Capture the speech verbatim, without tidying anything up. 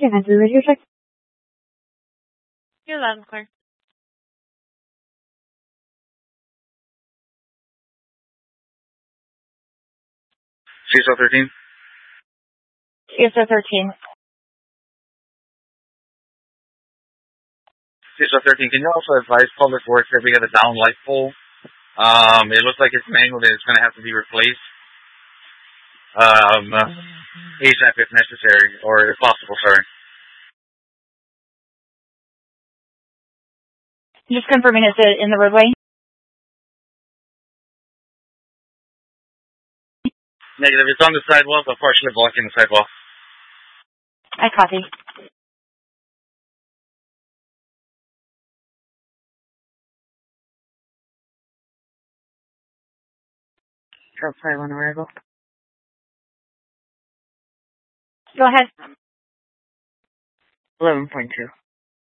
Can I do radio check? You're loud and clear. C S O thirteen? C S O thirteen. C S O thirteen, can you also advise Public Works that we got a down light pole? Um, it looks like it's mangled and it's going to have to be replaced. Um, uh, ASAP if necessary, or if possible, sorry. Just confirming it's in the roadway? Negative, it's on the sidewalk, but partially blocking the sidewalk. I copy. Drop five on arrival. Go ahead. eleven point two.